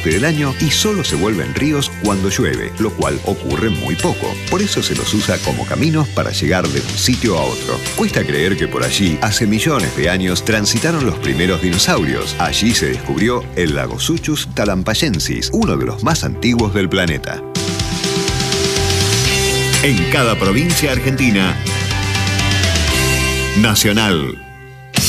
parte del año y solo se vuelven ríos cuando llueve, lo cual ocurre muy poco. Por eso se los usa como caminos para llegar de un sitio a otro. Cuesta creer que por allí, hace millones de años, transitaron los primeros dinosaurios. Allí se descubrió el Lagosuchus talampayensis, uno de los más antiguos del planeta. En cada provincia argentina, Nacional.